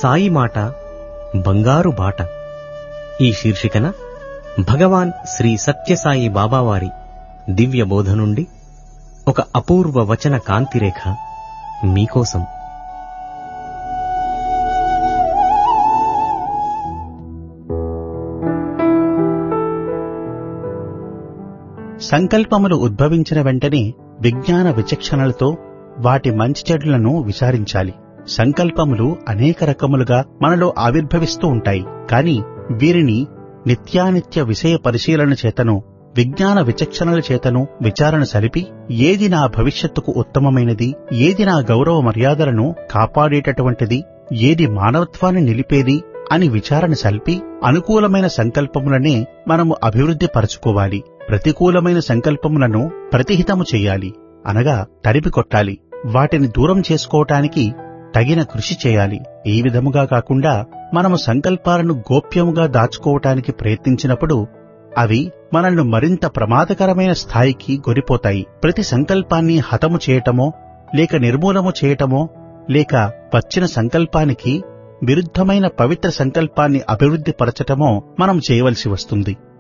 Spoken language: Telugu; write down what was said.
సాయి మాట బంగారు బాట. ఈ శీర్షికన భగవాన్ శ్రీ సత్యసాయి బాబావారి దివ్య బోధ నుండి ఒక అపూర్వ వచన కాంతిరేఖ మీకోసం. సంకల్పములు ఉద్భవించిన వెంటనే విజ్ఞాన విచక్షణలతో వాటి మంచి చెడులను విచారించాలి. సంకల్పములు అనేక రకములుగా మనలో ఆవిర్భవిస్తూ ఉంటాయి. కాని వీరిని నిత్యానిత్య విషయ పరిశీలన చేతను, విజ్ఞాన విచక్షణల చేతను విచారణ సలిపి ఏది నా భవిష్యత్తుకు ఉత్తమమైనది, ఏది నా గౌరవ మర్యాదలను కాపాడేటటువంటిది, ఏది మానవత్వాన్ని నిలిపేది అని విచారణ సల్పి అనుకూలమైన సంకల్పములనే మనము అభివృద్ధి పరచుకోవాలి. ప్రతికూలమైన సంకల్పములను ప్రతిహితము చెయ్యాలి, అనగా తరిమికొట్టాలి. వాటిని దూరం చేసుకోవటానికి తగిన కృషి చేయాలి. ఈ విధముగా కాకుండా మనము సంకల్పాలను గోప్యముగా దాచుకోవటానికి ప్రయత్నించినప్పుడు అవి మనల్ని మరింత ప్రమాదకరమైన స్థాయికి గొరిపోతాయి. ప్రతి సంకల్పాన్ని హతము చేయటమో, లేక నిర్మూలము చేయటమో, లేక వచ్చిన సంకల్పానికి విరుద్ధమైన పవిత్ర సంకల్పాన్ని అభివృద్ధి పరచటమో మనం చేయవలసి వస్తుంది.